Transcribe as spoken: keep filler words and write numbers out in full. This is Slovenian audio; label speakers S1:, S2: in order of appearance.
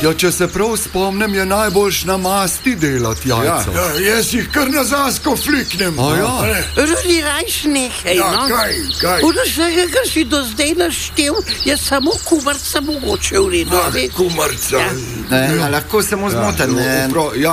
S1: Ja, če se prav spomnim, je najboljš na masti delati jajca.
S2: Ja, jaz jih kar na zasko fliknem.
S1: A ja.
S3: Rudi, rajš nekaj,
S2: Ja,
S3: no?
S2: kaj, kaj?
S3: Od vsega, kar si do zdaj naštel, je samo kumarca mogoče v redu.
S2: Ah, kumarca.
S3: Ja.
S4: Ne, a lahko samo zmoten.
S1: Ja,
S4: ne.
S1: prav, ja,